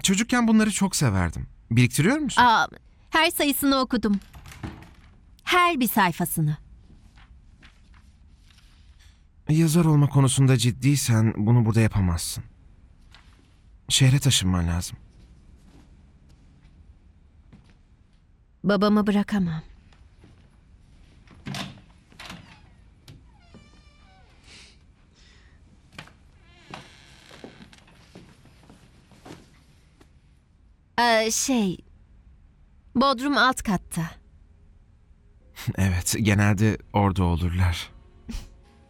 Çocukken bunları çok severdim. Biriktiriyor musun? Her sayısını okudum. Her bir sayfasını. Yazar olma konusunda ciddiysen bunu burada yapamazsın. Şehre taşınman lazım. Babamı bırakamam. Bodrum alt katta. Evet, genelde orada olurlar.